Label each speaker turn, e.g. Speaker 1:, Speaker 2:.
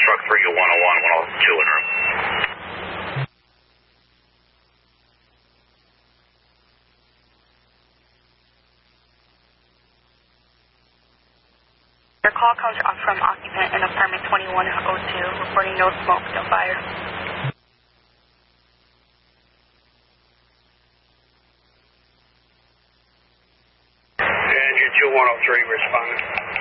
Speaker 1: truck 3 to 101, 102 in room.
Speaker 2: Your call comes from occupant in apartment 2102, reporting no smoke, no fire.
Speaker 1: Engine 2103 responding.